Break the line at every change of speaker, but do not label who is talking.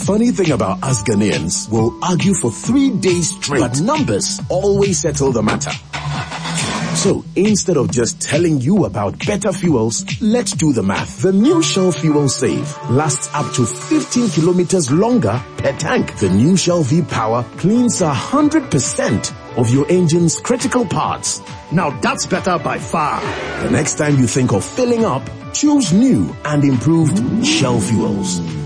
funny thing about us Ghanaians, we'll argue for 3 days straight, but numbers always settle the matter. So, instead of just telling you about better fuels, let's do the math. The new Shell Fuel Save lasts up to 15 kilometers longer per tank. The new Shell V-Power cleans 100% of your engine's critical parts. Now that's better by far. The next time you think of filling up, choose new and improved Shell Fuels.